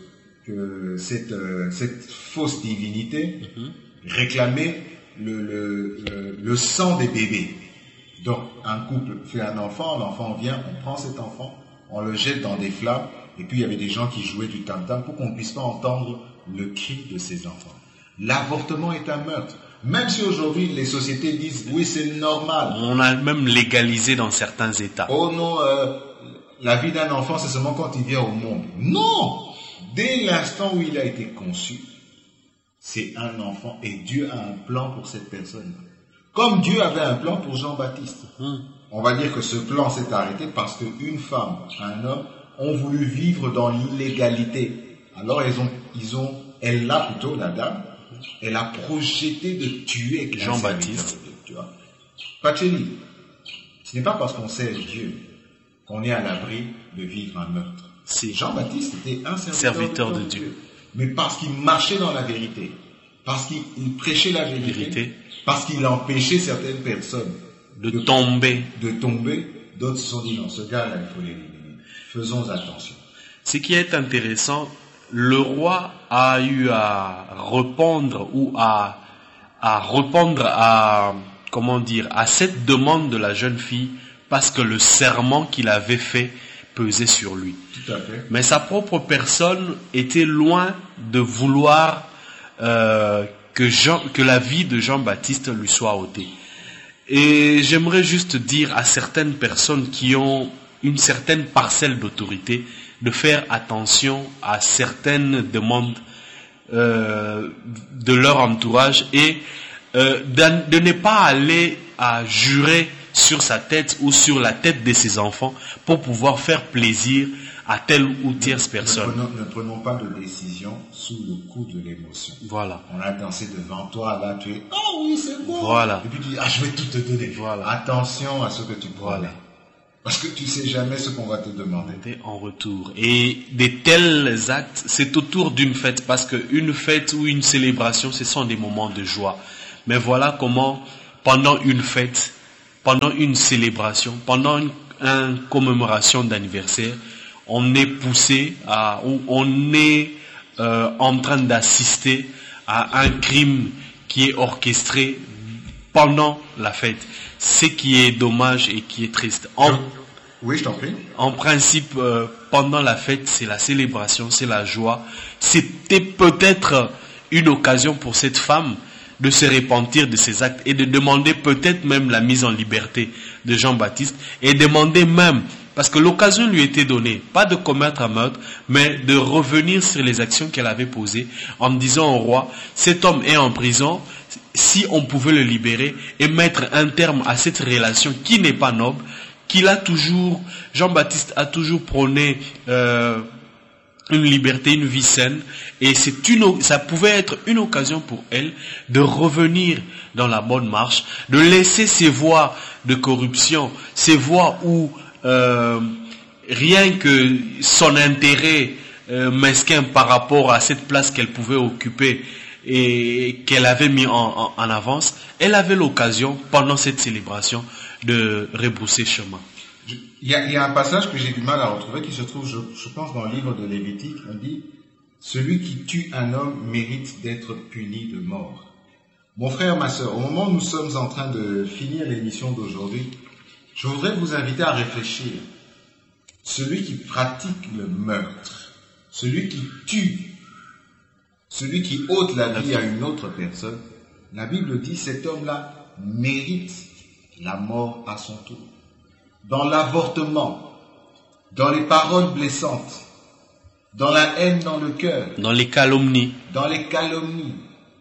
que cette, euh, cette fausse divinité mm-hmm. réclamait le, le, le, le sang des bébés. Donc, un couple fait un enfant, l'enfant vient, on prend cet enfant, on le jette dans des flammes, et puis il y avait des gens qui jouaient du tam-tam pour qu'on ne puisse pas entendre le cri de ces enfants. L'avortement est un meurtre. Même si aujourd'hui les sociétés disent oui, c'est normal. On a même légalisé dans certains États. Oh non, euh, la vie d'un enfant, c'est seulement quand il vient au monde. Non! Dès l'instant où il a été conçu, c'est un enfant et Dieu a un plan pour cette personne. Comme Dieu avait un plan pour Jean-Baptiste. Hum. On va dire que ce plan s'est arrêté parce qu'une femme, un homme, ont voulu vivre dans l'illégalité. Alors ils ont, ils ont, elle l'a plutôt, la dame, elle a projeté de tuer Jean-Baptiste. Tu vois. Pacheli, ce n'est pas parce qu'on sait Dieu qu'on est à l'abri de vivre un meurtre. Si. Jean-Baptiste était un serviteur, serviteur de, de Dieu. Dieu. Mais parce qu'il marchait dans la vérité, parce qu'il prêchait la vérité, vérité. Parce qu'il empêchait certaines personnes de, de tomber, de tomber, d'autres se sont dit non, ce gars-là, il faut l'éliminer. Faisons attention. Ce qui est intéressant, le roi a eu à répondre ou à, à répondre à, comment dire, à cette demande de la jeune fille parce que le serment qu'il avait fait pesait sur lui. Tout à fait. Mais sa propre personne était loin de vouloir euh, que, Jean, que la vie de Jean-Baptiste lui soit ôtée. Et j'aimerais juste dire à certaines personnes qui ont une certaine parcelle d'autorité de faire attention à certaines demandes euh, de leur entourage et euh, de, de ne pas aller à jurer sur sa tête ou sur la tête de ses enfants pour pouvoir faire plaisir à telle ou tierce personne. Ne prenons, ne prenons pas de décision sous le coup de l'émotion. Voilà. On a dansé devant toi, là tu es, oh oui c'est bon. Voilà. Et puis tu dis, ah je vais tout te donner. Voilà. Attention à ce que tu promets. Voilà. Parce que tu sais jamais ce qu'on va te demander. En retour. Et de tels actes, c'est autour d'une fête, parce qu'une fête ou une célébration, ce sont des moments de joie. Mais voilà comment, pendant une fête, pendant une célébration, pendant une, une commémoration d'anniversaire, on est poussé à, ou on est euh, en train d'assister à un crime qui est orchestré pendant la fête. Ce qui est dommage et qui est triste. En, oui, je t'en prie. En principe, euh, pendant la fête, c'est la célébration, c'est la joie. C'était peut-être une occasion pour cette femme de se repentir de ses actes et de demander peut-être même la mise en liberté de Jean-Baptiste et demander même, parce que l'occasion lui était donnée, pas de commettre un meurtre, mais de revenir sur les actions qu'elle avait posées en disant au roi, cet homme est en prison, si on pouvait le libérer et mettre un terme à cette relation qui n'est pas noble, qu'il a toujours, Jean-Baptiste a toujours prôné euh, une liberté, une vie saine, et c'est une, ça pouvait être une occasion pour elle de revenir dans la bonne marche, de laisser ces voies de corruption, ces voies où euh, rien que son intérêt euh, mesquin par rapport à cette place qu'elle pouvait occuper et qu'elle avait mis en, en, en avance, elle avait l'occasion pendant cette célébration de rebrousser chemin. Il y, y a un passage que j'ai du mal à retrouver qui se trouve, je, je pense, dans le livre de Lévitique. On dit, celui qui tue un homme mérite d'être puni de mort. Mon frère, ma sœur, au moment où nous sommes en train de finir l'émission d'aujourd'hui, je voudrais vous inviter à réfléchir. Celui qui pratique le meurtre, celui qui tue, celui qui ôte la vie à une autre personne, la Bible dit, cet homme-là mérite la mort à son tour. Dans l'avortement, dans les paroles blessantes, dans la haine dans le cœur, dans les calomnies, dans les calomnies.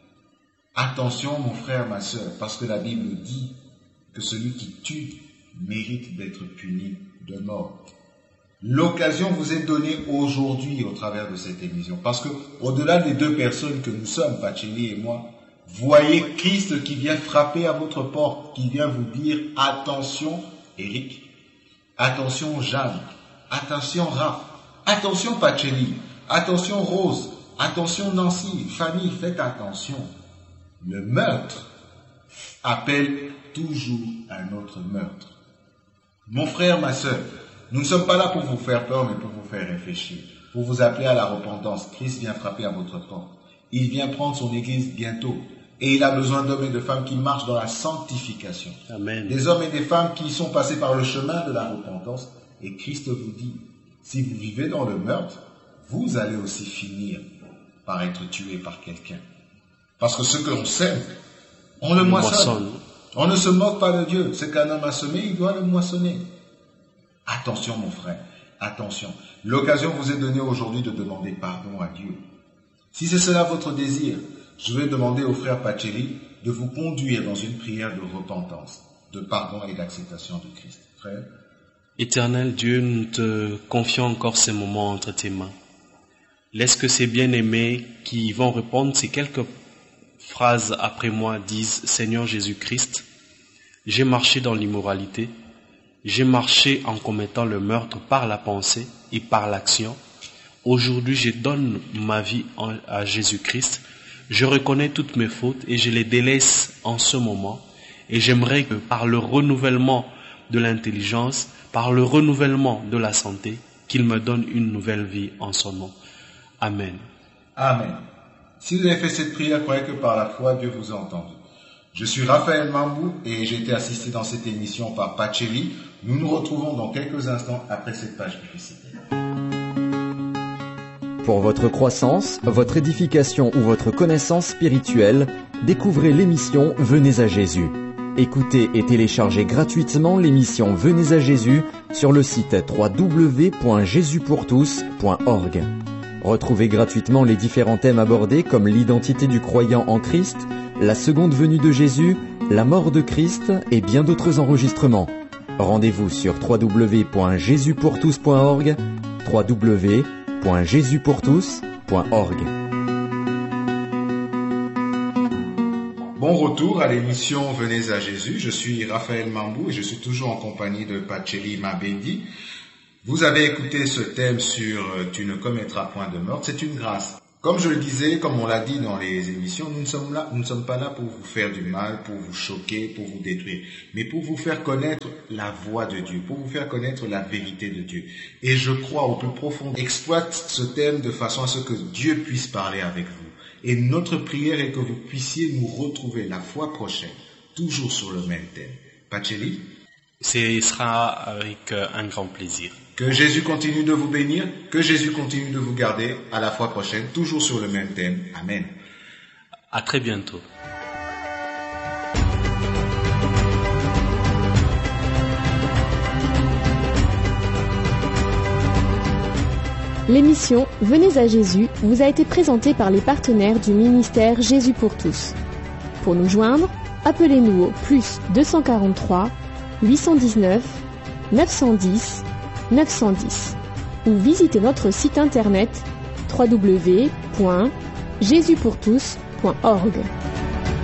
Attention mon frère, ma sœur, parce que la Bible dit que celui qui tue mérite d'être puni de mort. L'occasion vous est donnée aujourd'hui au travers de cette émission, parce que au-delà des deux personnes que nous sommes, Pacheli et moi, voyez Christ qui vient frapper à votre porte, qui vient vous dire attention Eric, attention Jeanne, attention Raph, attention Pacheli, attention Rose, attention Nancy, famille, faites attention. Le meurtre appelle toujours un autre meurtre. Mon frère, ma sœur, nous ne sommes pas là pour vous faire peur, mais pour vous faire réfléchir, pour vous appeler à la repentance. Christ vient frapper à votre porte. Il vient prendre son église bientôt. Et il a besoin d'hommes et de femmes qui marchent dans la sanctification. Amen. Des hommes et des femmes qui sont passés par le chemin de la repentance. Et Christ vous dit, si vous vivez dans le meurtre, vous allez aussi finir par être tué par quelqu'un. Parce que ce que l'on sème, on le, le moissonne. moissonne. On ne se moque pas de Dieu. Ce qu'un homme a semé, il doit le moissonner. Attention mon frère, attention. L'occasion vous est donnée aujourd'hui de demander pardon à Dieu. Si c'est cela votre désir, je vais demander au frère Pacheli de vous conduire dans une prière de repentance, de pardon et d'acceptation de Christ. Frère. Éternel Dieu, nous te confions encore ces moments entre tes mains. Laisse que ces bien-aimés qui vont répondre ces quelques phrases après moi disent, Seigneur Jésus-Christ, j'ai marché dans l'immoralité, j'ai marché en commettant le meurtre par la pensée et par l'action. Aujourd'hui, je donne ma vie à Jésus-Christ. Je reconnais toutes mes fautes et je les délaisse en ce moment. Et j'aimerais que par le renouvellement de l'intelligence, par le renouvellement de la santé, qu'il me donne une nouvelle vie en son nom. Amen. Amen. Si vous avez fait cette prière, croyez que par la foi, Dieu vous a entendu. Je suis Raphaël Mambou et j'ai été assisté dans cette émission par Pacheli. Nous nous retrouvons dans quelques instants après cette page publicitaire. Pour votre croissance, votre édification ou votre connaissance spirituelle, découvrez l'émission Venez à Jésus. Écoutez et téléchargez gratuitement l'émission Venez à Jésus sur le site w w w point jésus pour tous point org. Retrouvez gratuitement les différents thèmes abordés comme l'identité du croyant en Christ, la seconde venue de Jésus, la mort de Christ et bien d'autres enregistrements. Rendez-vous sur w w w point jésus pour tous point org, w w w point jésus pour tous point org. Bon retour à l'émission Venez à Jésus. Je suis Raphaël Mambou et je suis toujours en compagnie de Pacheli Mabedi. Vous avez écouté ce thème sur « Tu ne commettras point de meurtre ». C'est une grâce. Comme je le disais, comme on l'a dit dans les émissions, nous ne sommes là, nous ne sommes pas là pour vous faire du mal, pour vous choquer, pour vous détruire, mais pour vous faire connaître la voix de Dieu, pour vous faire connaître la vérité de Dieu. Et je crois au plus profond, exploite ce thème de façon à ce que Dieu puisse parler avec vous. Et notre prière est que vous puissiez nous retrouver la fois prochaine, toujours sur le même thème. Pacheli? Ce sera avec un grand plaisir. Que Jésus continue de vous bénir, que Jésus continue de vous garder. À la fois prochaine, toujours sur le même thème. Amen. À très bientôt. L'émission Venez à Jésus vous a été présentée par les partenaires du ministère Jésus pour tous. Pour nous joindre, appelez-nous au plus deux cent quarante-trois huit cent dix-neuf neuf cent dix neuf cent dix ou visitez notre site internet w w w point jésus pour tous point org.